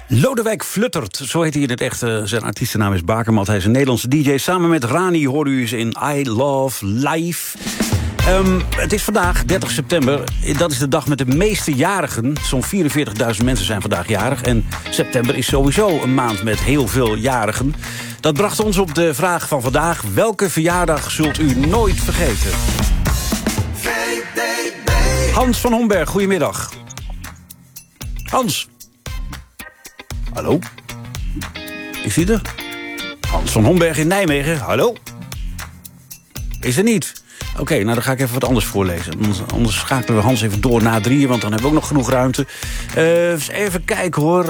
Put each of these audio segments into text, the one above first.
Lodewijk Fluttert, zo heet hij in het echt. Zijn artiestennaam is Bakermat. Hij is een Nederlandse DJ. Samen met Rani hoorde u ze in I Love Life. Het is vandaag, 30 september. Dat is de dag met de meeste jarigen. Zo'n 44.000 mensen zijn vandaag jarig. En september is sowieso een maand met heel veel jarigen. Dat bracht ons op de vraag van vandaag. Welke verjaardag zult u nooit vergeten? Hans van Homberg, goedemiddag. Hans. Hallo? Is hij er? Hans van Homberg in Nijmegen, hallo? Is er niet? Oké, nou dan ga ik even wat anders voorlezen. Anders schakelen we Hans even door na 3, want dan hebben we ook nog genoeg ruimte. Even kijken hoor.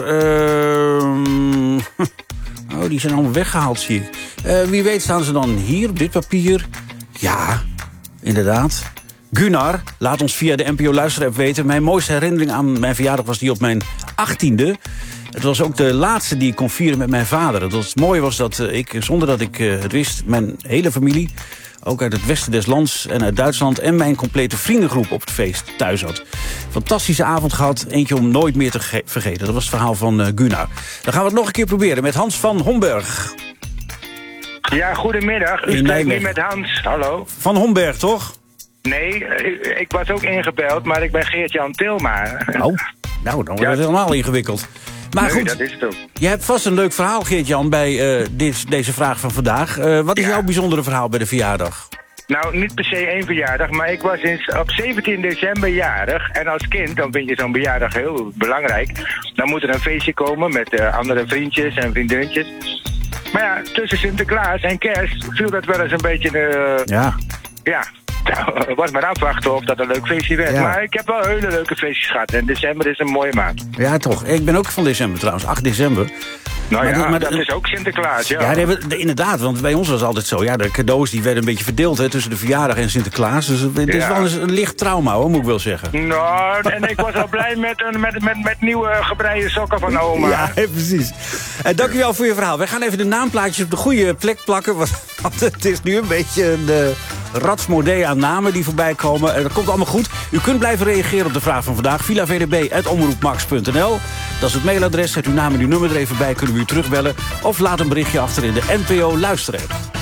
Oh, die zijn allemaal weggehaald, zie ik. Wie weet staan ze dan hier op dit papier? Ja, inderdaad. Gunnar, laat ons via de NPO Luisterapp weten. Mijn mooiste herinnering aan mijn verjaardag was die op mijn 18e. Het was ook de laatste die ik kon vieren met mijn vader. Het mooie was dat ik, zonder dat ik het wist, mijn hele familie, ook uit het westen des lands en uit Duitsland, en mijn complete vriendengroep op het feest thuis had. Fantastische avond gehad, eentje om nooit meer te vergeten. Dat was het verhaal van Gunnar. Dan gaan we het nog een keer proberen met Hans van Homberg. Ja, goedemiddag. U spreekt nu met Hans. Hallo. Van Homberg, toch? Nee, ik was ook ingebeld, maar ik ben Geert-Jan Tilma. Oh, nou, dan wordt het helemaal ingewikkeld. Maar nee, goed, dat is het ook. Je hebt vast een leuk verhaal, Geert-Jan, bij deze vraag van vandaag. Wat is jouw bijzondere verhaal bij de verjaardag? Nou, niet per se één verjaardag, maar ik was op 17 december jarig. En als kind, dan vind je zo'n verjaardag heel belangrijk. Dan moet er een feestje komen met andere vriendjes en vriendinnetjes. Maar ja, tussen Sinterklaas en Kerst viel dat wel eens een beetje... Ja, het was maar afwachten of dat een leuk feestje werd. Ja. Maar ik heb wel hele leuke feestjes gehad. En december is een mooie maand. Ja, toch. Ik ben ook van december trouwens. 8 december. Nou maar dat is ook Sinterklaas, ja. Ja, inderdaad, want bij ons was het altijd zo. Ja, de cadeaus die werden een beetje verdeeld tussen de verjaardag en Sinterklaas. Dus het is wel eens een licht trauma, hoor, moet ik wel zeggen. Nou, en ik was al blij met nieuwe gebreide sokken van oma. Ja, precies. Dank u wel voor je verhaal. Wij gaan even de naamplaatjes op de goede plek plakken. Want het is nu een beetje een ratsmodee aan namen die voorbij komen. Dat komt allemaal goed. U kunt blijven reageren op de vraag van vandaag. vilavdb@omroepmax.nl. Dat is het mailadres. Zet uw naam en uw nummer er even bij. Kunnen we u terugbellen. Of laat een berichtje achter in de NPO Luisterapp.